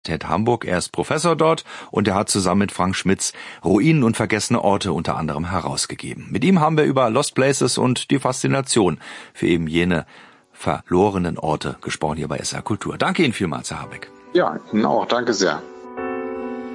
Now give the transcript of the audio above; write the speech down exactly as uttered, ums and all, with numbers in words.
Hamburg. Er ist Professor dort und er hat zusammen mit Frank Schmitz Ruinen und vergessene Orte unter anderem herausgegeben. Mit ihm haben wir über Lost Places und die Faszination für eben jene verlorenen Orte gesprochen hier bei S R Kultur. Danke Ihnen vielmals, Herr Habeck. Ja, Ihnen auch. Danke sehr.